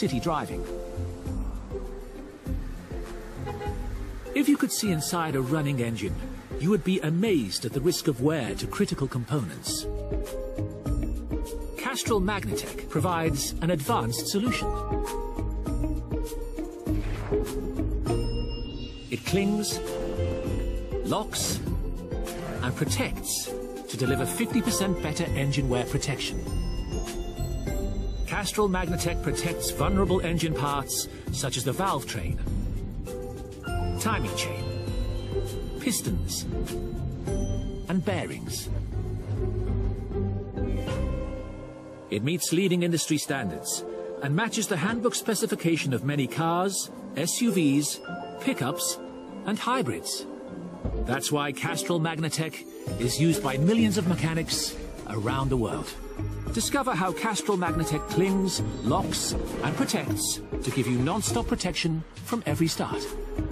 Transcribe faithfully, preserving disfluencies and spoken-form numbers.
city driving. If you could see inside a running engine, you would be amazed at the risk of wear to critical components. Castrol Magnatec provides an advanced solution. It clings, locks, and protects to deliver fifty percent better engine wear protection. Castrol Magnatec protects vulnerable engine parts such as the valve train, timing chain, pistons, and bearings. It meets leading industry standards and matches the handbook specification of many cars, S U Vs, pickups, and hybrids. That's why Castrol Magnatec is used by millions of mechanics around the world. Discover how Castrol Magnatec clings, locks, and protects to give you non-stop protection from every start.